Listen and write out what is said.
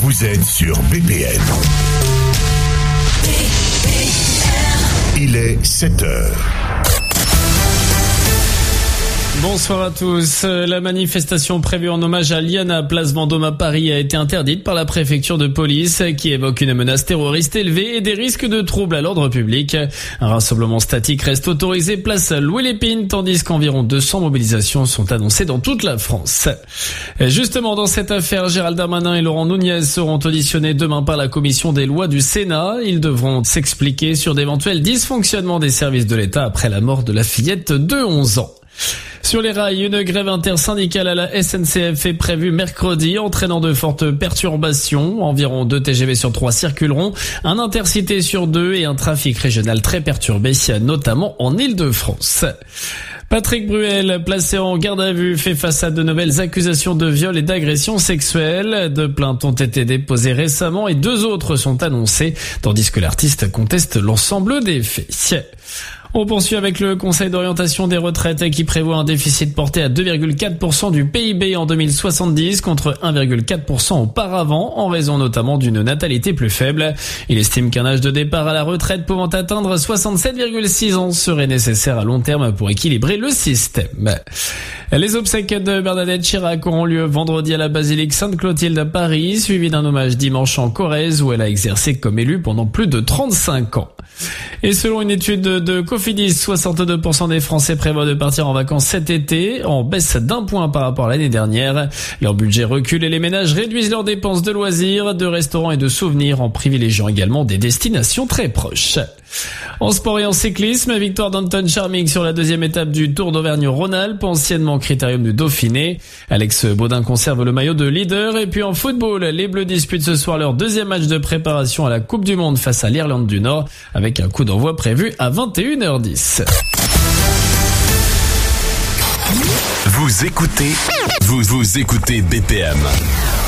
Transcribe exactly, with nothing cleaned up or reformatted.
Vous êtes sur B P M. Il est sept heures. Bonsoir à tous. La manifestation prévue en hommage à Liana, place Vendôme à Paris, a été interdite par la préfecture de police qui évoque une menace terroriste élevée et des risques de troubles à l'ordre public. Un rassemblement statique reste autorisé place Louis-Lépine, tandis qu'environ deux cents mobilisations sont annoncées dans toute la France. Justement, dans cette affaire, Gérald Darmanin et Laurent Nunez seront auditionnés demain par la commission des lois du Sénat. Ils devront s'expliquer sur d'éventuels dysfonctionnements des services de l'État après la mort de la fillette de onze ans. Sur les rails, une grève intersyndicale à la S N C F est prévue mercredi, entraînant de fortes perturbations. Environ deux T G V sur trois circuleront, un intercité sur deux et un trafic régional très perturbé, notamment en Île-de-France. Patrick Bruel, placé en garde à vue, fait face à de nouvelles accusations de viol et d'agression sexuelle. Deux plaintes ont été déposées récemment et deux autres sont annoncées, tandis que l'artiste conteste l'ensemble des faits. On poursuit avec le Conseil d'orientation des retraites qui prévoit un déficit porté à deux virgule quatre pour cent du P I B en deux mille soixante-dix contre un virgule quatre pour cent auparavant, en raison notamment d'une natalité plus faible. Il estime qu'un âge de départ à la retraite pouvant atteindre soixante-sept virgule six ans serait nécessaire à long terme pour équilibrer le système. Les obsèques de Bernadette Chirac auront lieu vendredi à la basilique Sainte-Clotilde à Paris, suivi d'un hommage dimanche en Corrèze où elle a exercé comme élue pendant plus de trente-cinq ans. Et selon une étude de Cofidis, soixante-deux pour cent des Français prévoient de partir en vacances cet été, en baisse d'un point par rapport à l'année dernière. Leur budget recule et les ménages réduisent leurs dépenses de loisirs, de restaurants et de souvenirs en privilégiant également des destinations très proches. En sport et en cyclisme, victoire d'Anton Charming sur la deuxième étape du Tour d'Auvergne-Rhône-Alpes, anciennement critérium du Dauphiné. Alex Baudin conserve le maillot de leader. Et puis en football, les Bleus disputent ce soir leur deuxième match de préparation à la Coupe du Monde face à l'Irlande du Nord, avec un coup d'envoi prévu à vingt et une heures dix. Vous écoutez, vous vous écoutez B P M.